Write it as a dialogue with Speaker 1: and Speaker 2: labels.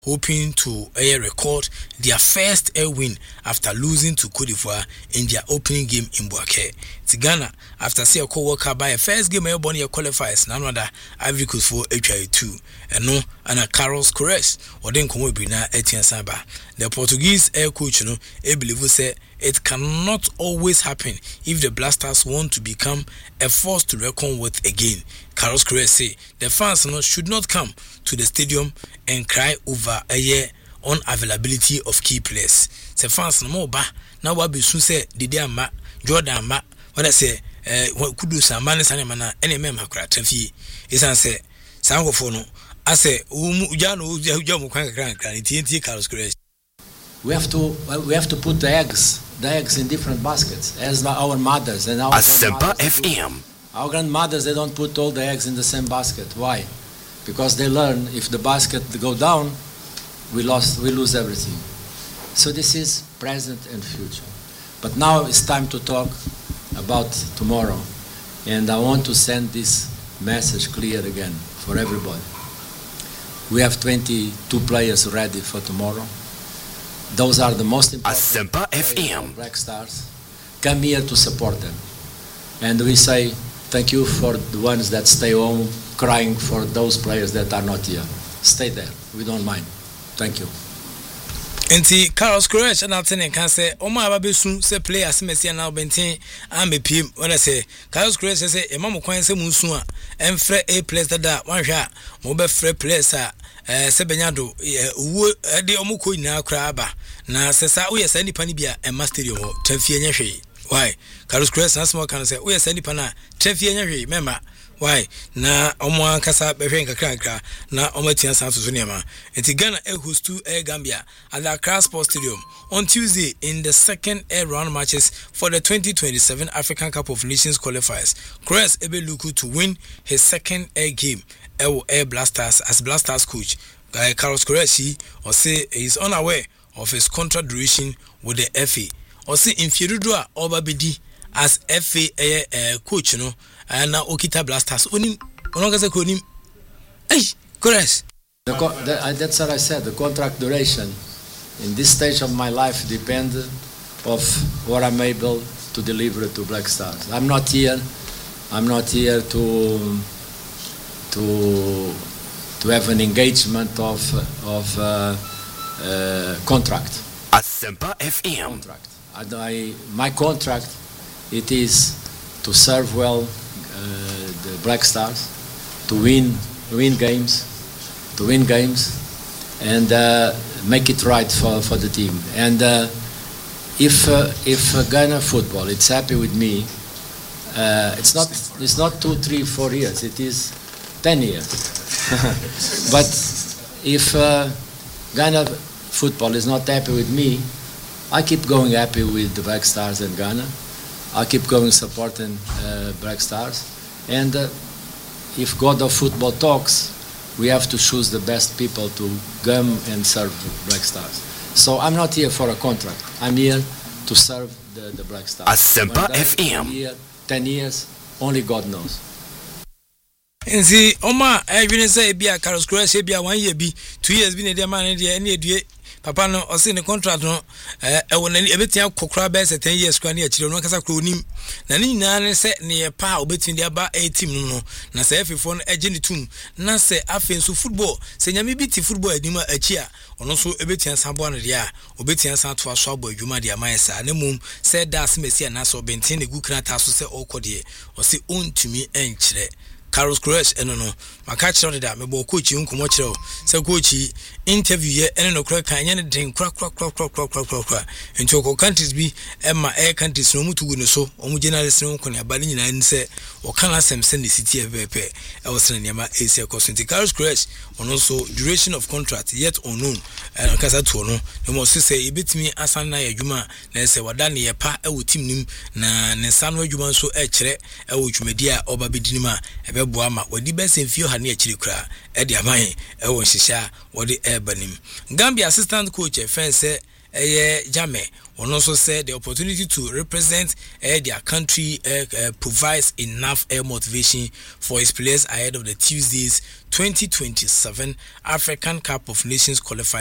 Speaker 1: hoping to record their first win after losing to Cote d'Ivoire in their opening game in Bouaké. Ghana, after seeing a co-worker by a first game, born year qualifiers, none other Ivory Coast for HI2, and no, and a Carlos Corres, or then come with Brina Etienne Samba. The Portuguese air coach, believe say it cannot always happen if the Blasters want to become a force to reckon with again. Carlos Corres say the fans should not come to the stadium and cry over a year unavailability of key players. The fans no more ba now what be soon say Didi Ama Jordan Ma what I say what could do some man sana any member cry trafi is answer sango for no I say Carlos Corres.
Speaker 2: We have to put the eggs in different baskets as our mothers and our
Speaker 3: FM.
Speaker 2: Our grandmothers, they don't put all the eggs in the same basket. Why? Because they learn if the basket go down, we lose everything. So this is present and future. But now it's time to talk about tomorrow. And I want to send this message clear again for everybody. We have 22 players ready for tomorrow. Those are the most important
Speaker 3: FM.
Speaker 2: Black Stars. Come here to support them. And we say thank you for the ones that stay home crying for those players that are not here. Stay there. We don't mind. Thank you.
Speaker 1: Enti Carlos Corres and Alten can say Oma Babesun say players Messi now Bentin and PM when I say Carlos Corres say a mamu kwan say Munsua and free A players that one shot mobile free players Sebenyado de Omuko na kraba na sesa we send pani bia e masterio tafie nyehwe. Why? Carlos Corres na small can say we send pana tafie nyehwe member. Why? Na omo ankasa behwe nkakra na omo tian san so niam. Enti Ghana host to Gambia at the Accra Sports Stadium on Tuesday in the second round matches for the 2027 African Cup of Nations qualifiers. Corres ebeluku to win his second game Air Blasters as Blasters coach. Carlos Corres or say he is unaware of his contract duration with the FA. Or say in Fiedudua Obabidi as FA coach and now Okita Blasters onim onongase konim Corres.
Speaker 2: That's what I said. The contract duration in this stage of my life depends of what I'm able to deliver to Black Stars. I'm not here to have an engagement of contract.
Speaker 3: Asempa FM.
Speaker 2: Contract. My contract it is to serve well the Black Stars, to win games, and make it right for the team. And if Ghana football it's happy with me, it's not 2, 3, 4 years. It is 10 years. But if Ghana football is not happy with me, I keep going happy with the Black Stars and Ghana. I keep going supporting Black Stars. And if God of football talks, we have to choose the best people to come and serve Black Stars. So I'm not here for a contract. I'm here to serve the Black Stars.
Speaker 3: Asempa FM.
Speaker 2: Here, 10 years, only God knows.
Speaker 1: And see, Oma, I will say, be a Carlos Corres, be a 1 year, be 2 years, be a man, and any Papa no or say the contract no when everything kokra be 10 years kwa na chiro no kasa kronim na ni nyina se ne pa obetin dia ba a team no na se efefo no age ne tum na se afenso football se nyame bi ti football adima achi a ono so ebetia sabo no dia obetia san to aso abo adwuma dia man sa na mum se da se mesi na so bentin ne gu krata so se okode o se ontumi enkyere Carlos Corres no maka chiro da me bo coach nkomo chiro se coach interview ye ene no kra kan ye den kra enti ko countries bi emma air countries no mutu gu ne so omu journalist no kono abale nyina ni se o kan asem se ne city FBP e wo se ne ma AC Cosenti Carlos Corres ono so duration of contract yet unknown kasa to no e mo se e betimi asan na adwuma na se wada ne ye pa e wo team nim na ne san no adwuma so e kire e wo dwumadi a oba bedini ma e boa ma wadi besen fio ha ne akiri kra e de aman e won hihia wadi ebanim Gambia assistant coach fense Jame one also said the opportunity to represent their country provides enough motivation for his players ahead of the Tuesday's 2027 African Cup of Nations qualifiers